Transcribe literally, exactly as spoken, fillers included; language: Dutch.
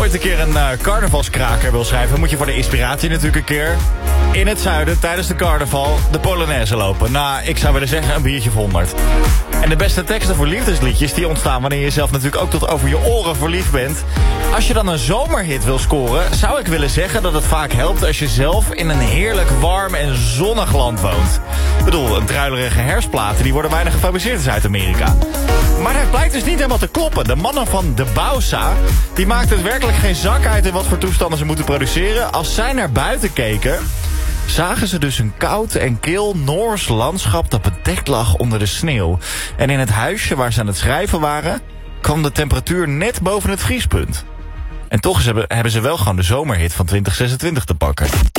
ooit een keer een uh, carnavalskraker wil schrijven, moet je voor de inspiratie natuurlijk een keer in het zuiden tijdens de carnaval de Polonaise lopen. Nou, ik zou willen zeggen een biertje voor honderd. En de beste teksten voor liefdesliedjes die ontstaan wanneer je zelf natuurlijk ook tot over je oren verliefd bent. Als je dan een zomerhit wil scoren, zou ik willen zeggen dat het vaak helpt als je zelf in een heerlijk warm en zonnig land woont. Ik bedoel, een druilerige herfstplaten die worden weinig gefabriceerd in Zuid-Amerika. Maar dat blijkt dus niet helemaal te kloppen. De mannen van de Bausa, die maakten het werkelijk geen zak uit in wat voor toestanden ze moeten produceren. Als zij naar buiten keken, zagen ze dus een koud en kil Noors landschap dat bedekt lag onder de sneeuw. En in het huisje waar ze aan het schrijven waren, kwam de temperatuur net boven het vriespunt. En toch hebben ze wel gewoon de zomerhit van twintig zesentwintig te pakken.